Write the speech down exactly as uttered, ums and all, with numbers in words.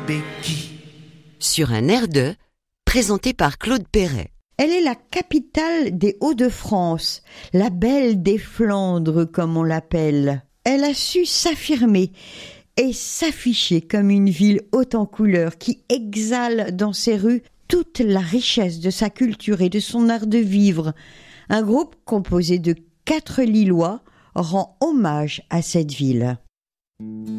béquille. Sur un air de, présenté par Claude Perret. Elle est la capitale des Hauts-de-France, la belle des Flandres comme on l'appelle. Elle a su s'affirmer et s'afficher comme une ville haute en couleurs qui exhale dans ses rues toute la richesse de sa culture et de son art de vivre. Un groupe composé de quatre Lillois rend hommage à cette ville.